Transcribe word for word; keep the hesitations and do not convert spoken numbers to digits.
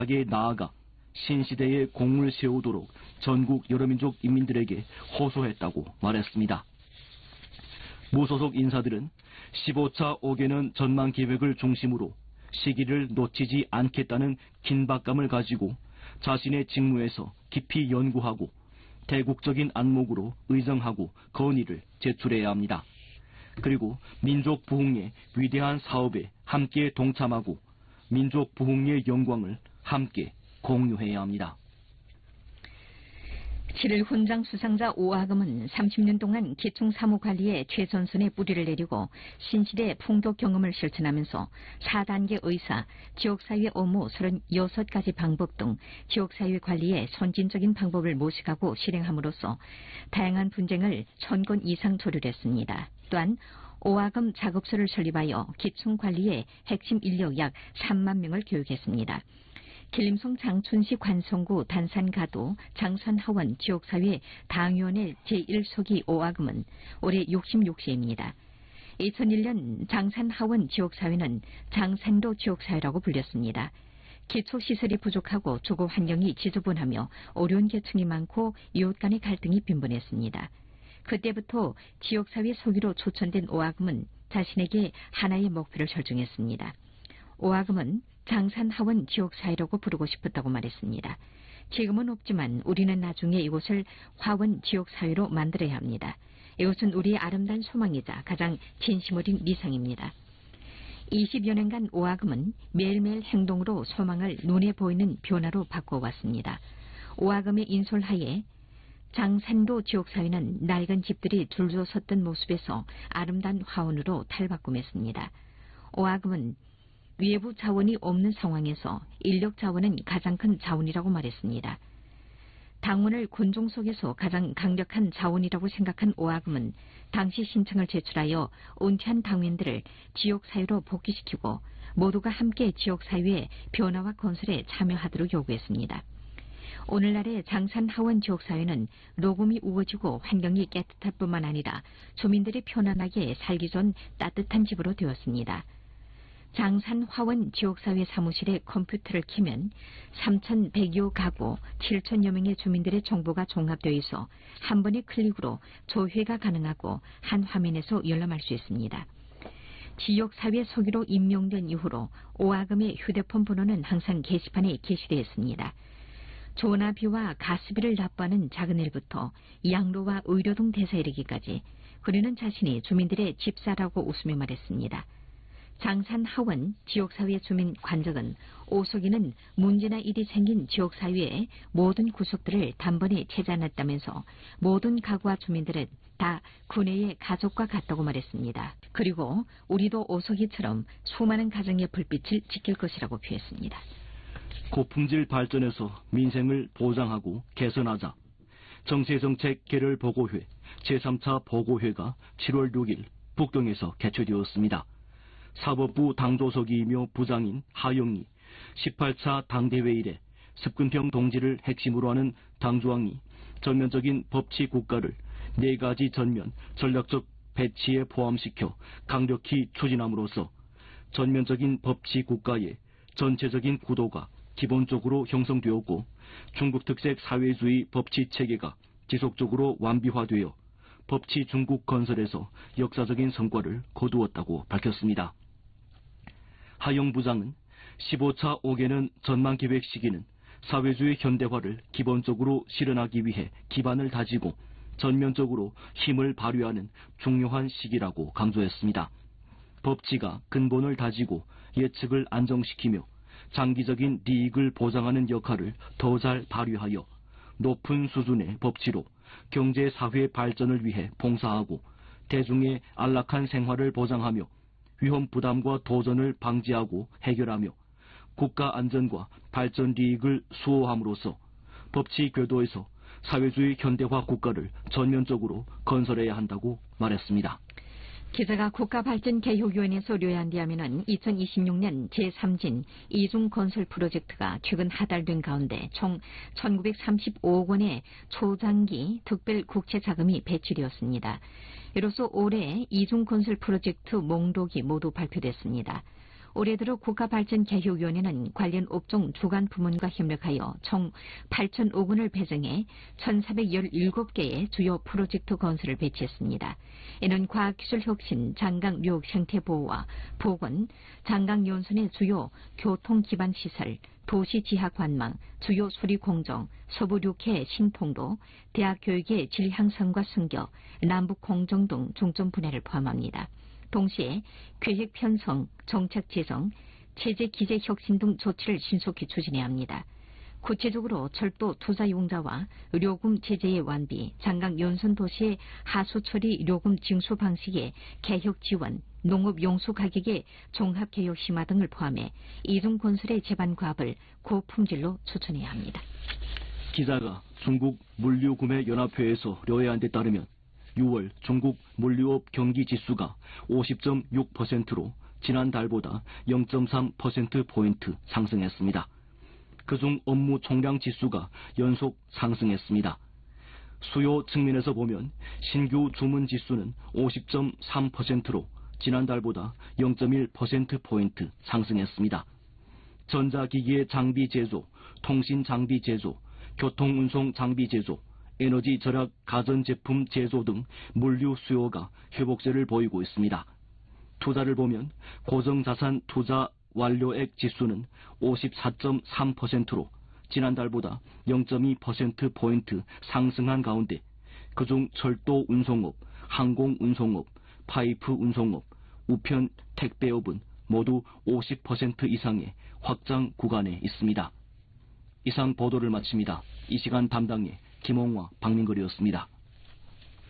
에 나아가 신시대에 공을 세우도록 전국 여러민족 인민들에게 호소했다고 말했습니다. 무소속 인사들은 십오 차 오 개년 전망 계획을 중심으로 시기를 놓치지 않겠다는 긴박감을 가지고 자신의 직무에서 깊이 연구하고 대국적인 안목으로 의정하고 건의를 제출해야 합니다. 그리고 민족 부흥의 위대한 사업에 함께 동참하고 민족 부흥의 영광을 함께 공유해야 합니다. 칠 일 훈장 수상자 오아금은 삼십 년 동안 기총 사무 관리에 최전선의 뿌리를 내리고 신시대 풍도 경험을 실천하면서 사 단계 의사, 지역사회 업무 서른여섯 가지 방법 등 지역사회 관리의 선진적인 방법을 모색하고 실행함으로써 다양한 분쟁을 천 건 이상 조율했습니다. 또한 오아금 작업소를 설립하여 기총 관리의 핵심 인력 약 삼만 명을 교육했습니다. 길림성 장춘시 관성구 단산가도 장산하원 지역사회 당위원회 제일 소기 오아금은 올해 육십육 세입니다. 이천일 년 장산하원 지역사회는 장산도 지역사회라고 불렸습니다. 기초시설이 부족하고 주거 환경이 지저분하며 어려운 계층이 많고 이웃 간의 갈등이 빈번했습니다. 그때부터 지역사회 소기로 초청된 오아금은 자신에게 하나의 목표를 설정했습니다. 오아금은 장산하원 지역사회라고 부르고 싶었다고 말했습니다. 지금은 없지만 우리는 나중에 이곳을 화원 지역사회로 만들어야 합니다. 이것은 우리의 아름다운 소망이자 가장 진심 어린 미상입니다. 이십여 년간 오아금은 매일매일 행동으로 소망을 눈에 보이는 변화로 바꿔왔습니다. 오아금의 인솔하에 장산도 지역사회는 낡은 집들이 줄져 섰던 모습에서 아름다운 화원으로 탈바꿈했습니다. 오아금은 외부 자원이 없는 상황에서 인력 자원은 가장 큰 자원이라고 말했습니다. 당원을 군종 속에서 가장 강력한 자원이라고 생각한 오아금은 당시 신청을 제출하여 은퇴한 당원들을 지역사회로 복귀시키고 모두가 함께 지역사회의 변화와 건설에 참여하도록 요구했습니다. 오늘날의 장산하원 지역사회는 녹음이 우거지고 환경이 깨끗할 뿐만 아니라 주민들이 편안하게 살기 좋은 따뜻한 집으로 되었습니다. 장산화원 지역사회 사무실에 컴퓨터를 켜면 삼천백여 가구 칠천여 명의 주민들의 정보가 종합되어 있어 한 번의 클릭으로 조회가 가능하고 한 화면에서 열람할 수 있습니다. 지역사회 소기로 임명된 이후로 오아금의 휴대폰 번호는 항상 게시판에 게시되어 있습니다. 전화비와 가스비를 납부하는 작은 일부터 양로와 의료 등 대사 이르기까지 그녀는 자신이 주민들의 집사라고 웃으며 말했습니다. 장산하원 지역사회 주민 관적은 오석이는 문제나 일이 생긴 지역사회의 모든 구석들을 단번에 찾아냈다면서 모든 가구와 주민들은 다 군내의 가족과 같다고 말했습니다. 그리고 우리도 오석이처럼 수많은 가정의 불빛을 지킬 것이라고 표했습니다. 고품질 발전에서 민생을 보장하고 개선하자. 정세정책 계열 보고회 제삼 차 보고회가 칠월 육일 북경에서 개최되었습니다. 사법부 당조석이이며 부장인 하영리 십팔 차 당대회 이래 습근평 동지를 핵심으로 하는 당조항이 전면적인 법치 국가를 네 가지 전면 전략적 배치에 포함시켜 강력히 추진함으로써 전면적인 법치 국가의 전체적인 구도가 기본적으로 형성되었고 중국 특색 사회주의 법치 체계가 지속적으로 완비화되어 법치 중국 건설에서 역사적인 성과를 거두었다고 밝혔습니다. 하영 부장은 십오 차 오 개년 전망계획 시기는 사회주의 현대화를 기본적으로 실현하기 위해 기반을 다지고 전면적으로 힘을 발휘하는 중요한 시기라고 강조했습니다. 법치가 근본을 다지고 예측을 안정시키며 장기적인 이익을 보장하는 역할을 더 잘 발휘하여 높은 수준의 법치로 경제 사회 발전을 위해 봉사하고 대중의 안락한 생활을 보장하며 위험 부담과 도전을 방지하고 해결하며 국가 안전과 발전 이익을 수호함으로써 법치 궤도에서 사회주의 현대화 국가를 전면적으로 건설해야 한다고 말했습니다. 기자가 국가발전개혁위원회에서 료한 뒤하면은 이천이십육 년 제삼 진 이중 건설 프로젝트가 최근 하달된 가운데 총 천구백삼십오억 원의 초장기 특별 국채 자금이 배치되었습니다. 이로써 올해 이중 건설 프로젝트 목록이 모두 발표됐습니다. 올해 들어 국가발전개혁위원회는 관련 업종 주간 부문과 협력하여 총 팔천억 원을 배정해 천사백십칠 개의 주요 프로젝트 건설을 배치했습니다. 이는 과학기술 혁신, 장강 묘역 생태 보호와 보건, 장강 연선의 주요 교통 기반 시설, 도시 지하 관망, 주요 수리 공정, 서부 육해 신통로, 대학 교육의 질 향상과 승격, 남북 공정 등 중점 분야를 포함합니다. 동시에 계획 편성, 정책 제정, 체제 기재 혁신 등 조치를 신속히 추진해야 합니다. 구체적으로 철도 투자 융자와 요금 제재의 완비, 장강 연선 도시의 하수 처리 요금 징수 방식의 개혁 지원, 농업 용수 가격의 종합 개혁 심화 등을 포함해 이중 건설의 제반 과업을 고품질로 추진해야 합니다. 기자가 중국 물류구매연합회에서 료해한 데 따르면 유월 중국 물류업 경기지수가 오십 점 육 퍼센트로 지난달보다 영 점 삼 퍼센트포인트 상승했습니다. 그중 업무 총량 지수가 연속 상승했습니다. 수요 측면에서 보면 신규 주문 지수는 오십 점 삼 퍼센트로 지난달보다 영 점 일 퍼센트포인트 상승했습니다. 전자기기의 장비 제조, 통신 장비 제조, 교통운송 장비 제조, 에너지 절약 가전제품 제조 등 물류 수요가 회복세를 보이고 있습니다. 투자를 보면 고정자산 투자 완료액 지수는 오십사 점 삼 퍼센트로 지난달보다 영 점 이 퍼센트포인트 상승한 가운데 그중 철도 운송업, 항공 운송업, 파이프 운송업, 우편 택배업은 모두 오십 퍼센트 이상의 확장 구간에 있습니다. 이상 보도를 마칩니다. 이 시간 담당의 김홍화, 박민걸이었습니다.